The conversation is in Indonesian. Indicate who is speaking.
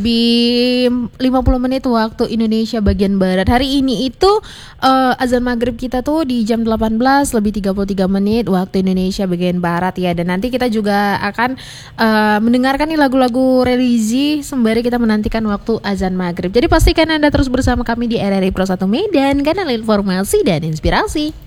Speaker 1: lebih 50 menit waktu Indonesia bagian barat. Hari ini itu azan maghrib kita tuh di jam 18 lebih 33 menit waktu Indonesia bagian barat ya. Dan nanti kita juga akan mendengarkan nih lagu-lagu religi sembari kita menantikan waktu azan maghrib. Jadi pastikan Anda terus bersama kami di RRI Pro 1 Medan, kanal informasi dan inspirasi.